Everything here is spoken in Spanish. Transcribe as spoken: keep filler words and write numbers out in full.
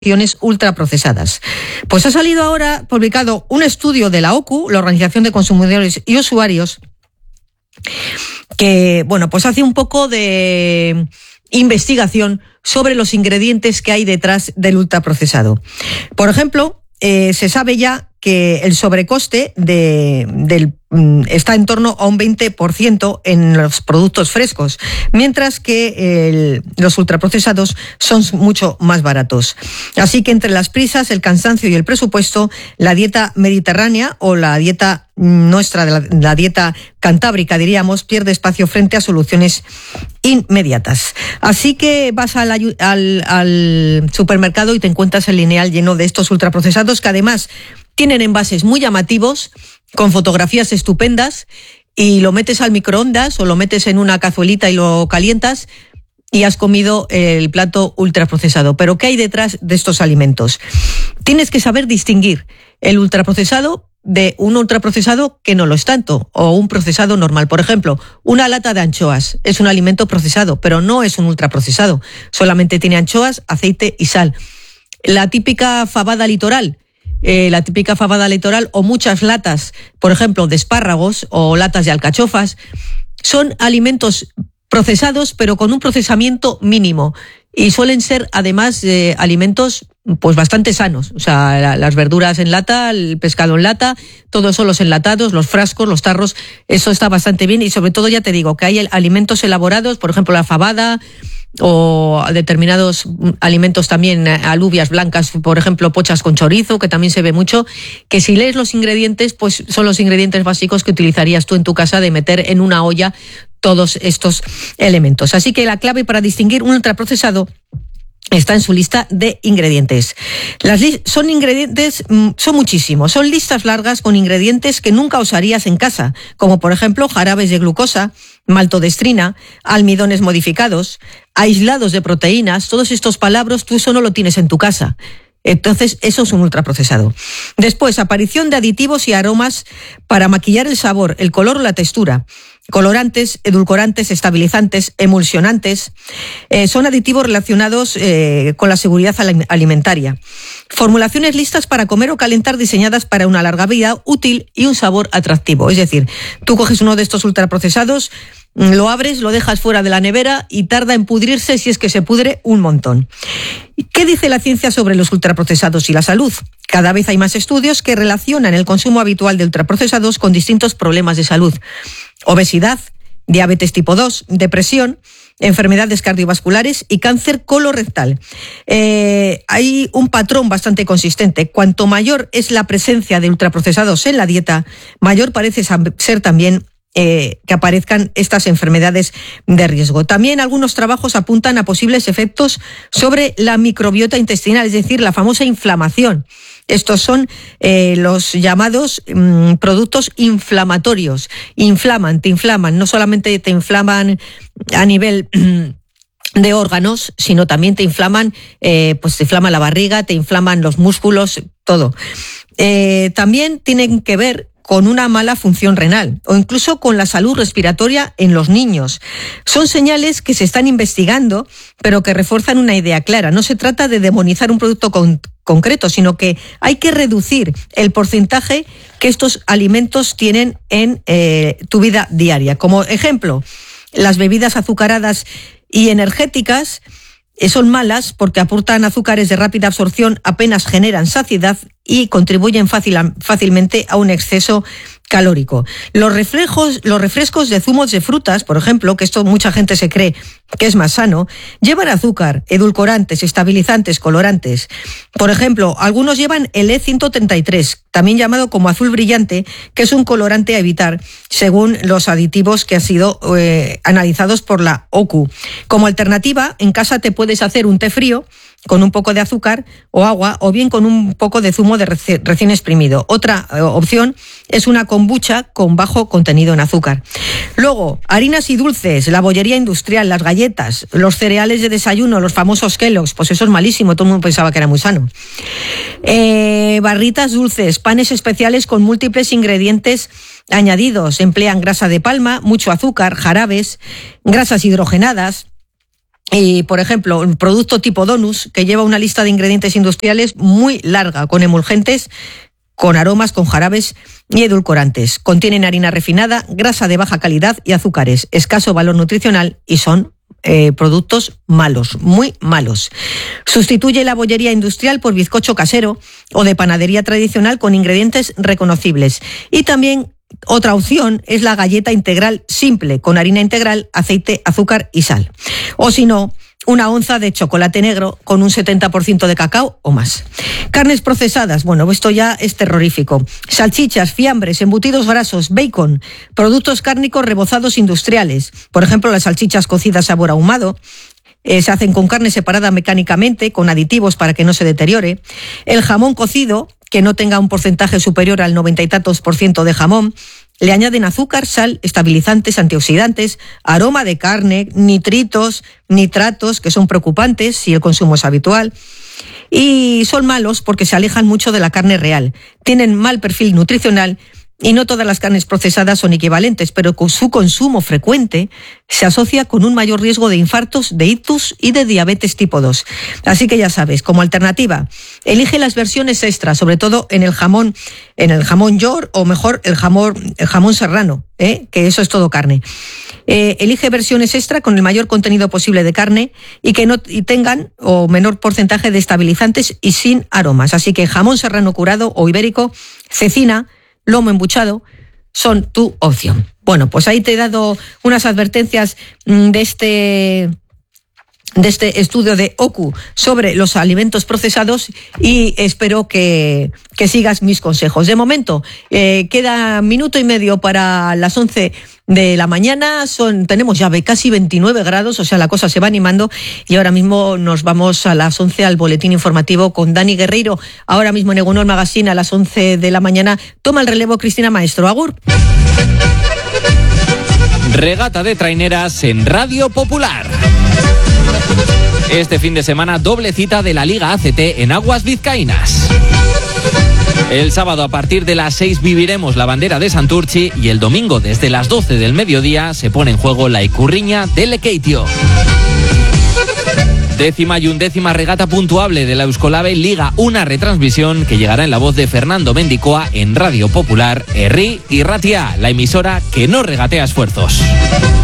ultraprocesadas. Pues ha salido ahora publicado un estudio de la O C U, la Organización de Consumidores y Usuarios, que, bueno, pues hace un poco de investigación sobre los ingredientes que hay detrás del ultraprocesado. Por ejemplo, eh, se sabe ya que el sobrecoste de, del, está en torno a un veinte por ciento en los productos frescos, mientras que el, los ultraprocesados son mucho más baratos. Así que entre las prisas, el cansancio y el presupuesto, la dieta mediterránea o la dieta nuestra, la, la dieta cantábrica, diríamos, pierde espacio frente a soluciones inmediatas. Así que vas al, al, al supermercado y te encuentras el lineal lleno de estos ultraprocesados que además tienen envases muy llamativos, con fotografías estupendas, y lo metes al microondas o lo metes en una cazuelita y lo calientas y has comido el plato ultraprocesado. Pero ¿qué hay detrás de estos alimentos? Tienes que saber distinguir el ultraprocesado de un ultraprocesado que no lo es tanto, o un procesado normal. Por ejemplo, una lata de anchoas es un alimento procesado, pero no es un ultraprocesado. Solamente tiene anchoas, aceite y sal. La típica fabada litoral, Eh, la típica fabada litoral o muchas latas, por ejemplo, de espárragos o latas de alcachofas, son alimentos procesados, pero con un procesamiento mínimo. Y suelen ser, además, eh, alimentos pues bastante sanos. O sea, la, las verduras en lata, el pescado en lata, todos son los enlatados, los frascos, los tarros, eso está bastante bien. Y sobre todo, ya te digo, que hay alimentos elaborados, por ejemplo, la fabada, o determinados alimentos también, alubias blancas, por ejemplo, pochas con chorizo, que también se ve mucho, que si lees los ingredientes, pues son los ingredientes básicos que utilizarías tú en tu casa, de meter en una olla todos estos elementos. Así que la clave para distinguir un ultraprocesado está en su lista de ingredientes. Las li- son ingredientes, son muchísimos, son listas largas con ingredientes que nunca usarías en casa, como por ejemplo jarabes de glucosa, maltodestrina, almidones modificados, aislados de proteínas. Todos estos palabras tú eso no lo tienes en tu casa. Entonces, eso es un ultraprocesado. Después, aparición de aditivos y aromas para maquillar el sabor, el color o la textura. Colorantes, edulcorantes, estabilizantes, emulsionantes, eh, son aditivos relacionados eh, con la seguridad alimentaria. Formulaciones listas para comer o calentar, diseñadas para una larga vida útil y un sabor atractivo. Es decir, tú coges uno de estos ultraprocesados, lo abres, lo dejas fuera de la nevera y tarda en pudrirse, si es que se pudre, un montón. ¿Qué dice la ciencia sobre los ultraprocesados y la salud? Cada vez hay más estudios que relacionan el consumo habitual de ultraprocesados con distintos problemas de salud. Obesidad, diabetes tipo dos, depresión, enfermedades cardiovasculares y cáncer colorectal. Eh, hay un patrón bastante consistente. Cuanto mayor es la presencia de ultraprocesados en la dieta, mayor parece ser también Eh, que aparezcan estas enfermedades de riesgo. También algunos trabajos apuntan a posibles efectos sobre la microbiota intestinal, es decir, la famosa inflamación. Estos son eh, los llamados mmm, productos inflamatorios. Inflaman, te inflaman, no solamente te inflaman a nivel de órganos, sino también te inflaman, eh, pues te inflama la barriga, te inflaman los músculos, todo. Eh, también tienen que ver con una mala función renal o incluso con la salud respiratoria en los niños. Son señales que se están investigando, pero que refuerzan una idea clara. No se trata de demonizar un producto con, concreto, sino que hay que reducir el porcentaje que estos alimentos tienen en eh, tu vida diaria. Como ejemplo, las bebidas azucaradas y energéticas son malas porque aportan azúcares de rápida absorción, apenas generan saciedad y contribuyen fácil, fácilmente a un exceso calórico. Los refrescos, los refrescos de zumos de frutas, por ejemplo, que esto mucha gente se cree que es más sano, llevan azúcar, edulcorantes, estabilizantes, colorantes. Por ejemplo, algunos llevan el E ciento treinta y tres, también llamado como azul brillante, que es un colorante a evitar, según los aditivos que han sido eh, analizados por la O C U. Como alternativa, en casa te puedes hacer un té frío con un poco de azúcar o agua, o bien con un poco de zumo de reci- recién exprimido. Otra eh, opción es una kombucha con bajo contenido en azúcar. Luego, harinas y dulces, la bollería industrial, las galletas, los cereales de desayuno, los famosos Kellogg's, pues eso es malísimo, todo el mundo pensaba que era muy sano. Eh, barritas dulces, panes especiales con múltiples ingredientes añadidos, emplean grasa de palma, mucho azúcar, jarabes, grasas hidrogenadas. Y, por ejemplo, un producto tipo Donus, que lleva una lista de ingredientes industriales muy larga, con emulgentes, con aromas, con jarabes y edulcorantes. Contienen harina refinada, grasa de baja calidad y azúcares, escaso valor nutricional y son eh, productos malos, muy malos. Sustituye la bollería industrial por bizcocho casero o de panadería tradicional con ingredientes reconocibles. Y también otra opción es la galleta integral simple, con harina integral, aceite, azúcar y sal. O si no, una onza de chocolate negro con un setenta por ciento de cacao o más. Carnes procesadas, bueno, esto ya es terrorífico. Salchichas, fiambres, embutidos grasos, bacon, productos cárnicos rebozados industriales. Por ejemplo, las salchichas cocidas sabor ahumado. Eh, se hacen con carne separada mecánicamente, con aditivos para que no se deteriore. El jamón cocido, que no tenga un porcentaje superior al noventa y tantos por ciento de jamón. Le añaden azúcar, sal, estabilizantes, antioxidantes, aroma de carne, nitritos, nitratos, que son preocupantes si el consumo es habitual. Y son malos porque se alejan mucho de la carne real. Tienen mal perfil nutricional y no todas las carnes procesadas son equivalentes, pero con su consumo frecuente se asocia con un mayor riesgo de infartos, de ictus y de diabetes tipo dos. Así que ya sabes, como alternativa, elige las versiones extra, sobre todo en el jamón, en el jamón york o mejor el jamón, el jamón serrano, ¿eh? Que eso es todo carne. Eh, elige versiones extra con el mayor contenido posible de carne y que no y tengan o menor porcentaje de estabilizantes y sin aromas. Así que jamón serrano curado o ibérico, cecina, lomo embuchado, son tu opción. Bueno, pues ahí te he dado unas advertencias de este, de este estudio de O C U sobre los alimentos procesados y espero que, que sigas mis consejos. De momento, eh, queda minuto y medio para las once de la mañana, son, tenemos ya casi veintinueve grados, o sea, la cosa se va animando y ahora mismo nos vamos a las once al boletín informativo con Dani Guerreiro. Ahora mismo en Egunon Magazine a las once de la mañana toma el relevo Cristina Maestro. Agur. Regata de traineras en Radio Popular. Este fin de semana doble cita de la Liga A C T en aguas vizcaínas. El sábado a partir de las seis viviremos la bandera de Santurchi y el domingo desde las doce del mediodía se pone en juego la Icurriña de Lekeitio. Décima y undécima regata puntuable de la Euskolabel Liga, una retransmisión que llegará en la voz de Fernando Mendicoa en Radio Popular, Herri y Ratia, la emisora que no regatea esfuerzos.